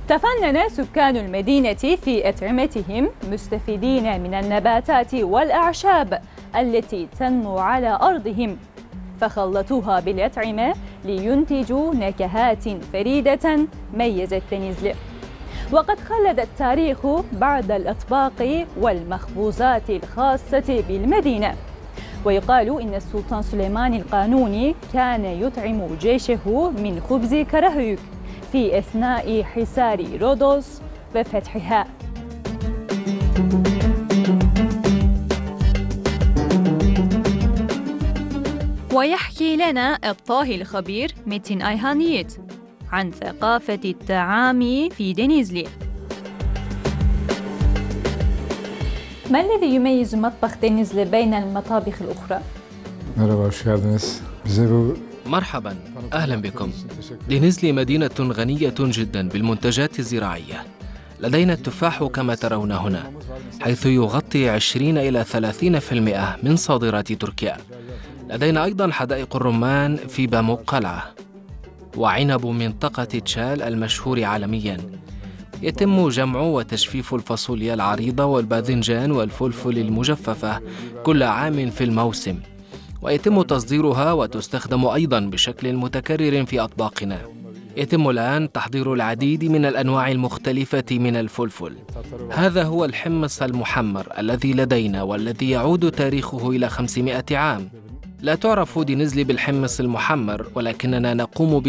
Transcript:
تفنن سكان المدينة في أطعمتهم مستفيدين من النباتات والأعشاب التي تنمو على أرضهم، فخلطوها بالأطعمة لينتجوا نكهات فريدة ميزت دنيزلي. وقد خلد التاريخ بعض الأطباق والمخبوزات الخاصة بالمدينة، ويقال إن السلطان سليمان القانوني كان يطعم جيشه من خبز كراهيوك في أثناء حصار رودوس وفتحها. ويحكي لنا الطاهي الخبير متين أيهانيت عن ثقافة الطعام في دنيزلي. ما الذي يميز مطبخ دنيزلي بين المطابخ الأخرى؟ مرحبا، أهلا بكم. دنيزلي مدينة غنية جدا بالمنتجات الزراعية. لدينا التفاح كما ترون هنا، حيث يغطي 20 إلى 30% من صادرات تركيا. لدينا أيضا حدائق الرمان في باموك قلعة، وعنب منطقة تشال المشهور عالميا. يتم جمع وتجفيف الفاصوليا العريضة والباذنجان والفلفل المجففة كل عام في الموسم، ويتم تصديرها وتستخدم أيضا بشكل متكرر في أطباقنا. يتم الآن تحضير العديد من الأنواع المختلفة من الفلفل. هذا هو الحمص المحمر الذي لدينا، والذي يعود تاريخه إلى 500 عام. لا تعرف دنيزلي بالحمص المحمر، ولكننا نقوم